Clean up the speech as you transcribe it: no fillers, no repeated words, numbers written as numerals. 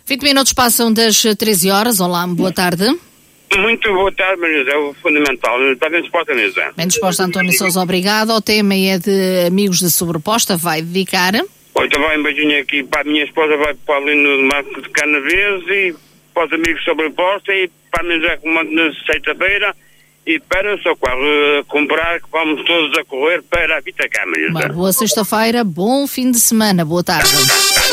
20 minutos passam das 13 horas. Olá, boa tarde. Muito boa tarde, Maria José, o fundamental. Está bem disposta, Maria José? Bem disposta, António Sousa, obrigado. O tema é de amigos de sobreposta, vai dedicar. Oi, então vai um beijinho aqui para a minha esposa, vai para ali no Mato de Canavês e para os amigos de sobreposta e para a Maria José que manda na sexta-feira e para o seu carro comprar, que vamos todos a correr para a Vitacá, Maria José. Boa sexta-feira, bom fim de semana, boa tarde.